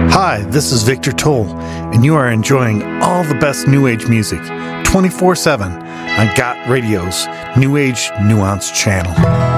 Hi, this is Victor Toll, and you are enjoying all the best New Age music 24/7 on Got Radio's New Age Nuance channel.